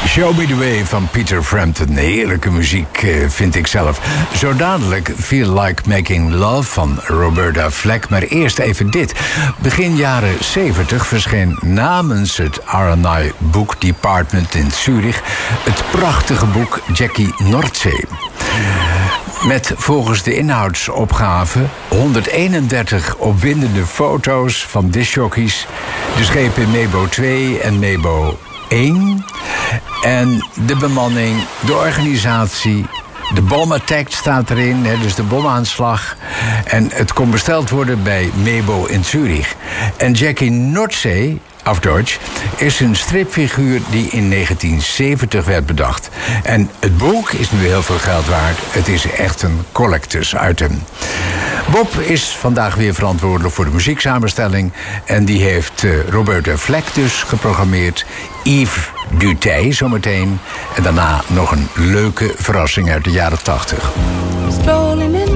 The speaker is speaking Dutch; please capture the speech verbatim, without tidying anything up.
Show Me The Way van Peter Frampton. Heerlijke muziek, vind ik zelf. Zo dadelijk Feel Like Making Love van Roberta Flack. Maar eerst even dit. Begin jaren zeventig verscheen namens het R en I Book Department in Zurich het prachtige boek Jackie Nordsee. Met volgens de inhoudsopgave honderdeenendertig opwindende foto's van discjockeys, de schepen Mebo twee en Mebo één. En de bemanning, de organisatie, de bomb attack staat erin, hè, dus de bomaanslag. En het kon besteld worden bij Mebo in Zurich. En Jackie Nordsee, auf Deutsch, is een stripfiguur die in negentien zeventig werd bedacht. En het boek is nu heel veel geld waard. Het is echt een collectors item. Bob is vandaag weer verantwoordelijk voor de muzieksamenstelling. En die heeft uh, Roberta Flack dus geprogrammeerd. Yves Duthey zometeen. En daarna nog een leuke verrassing uit de jaren tachtig. Strolling in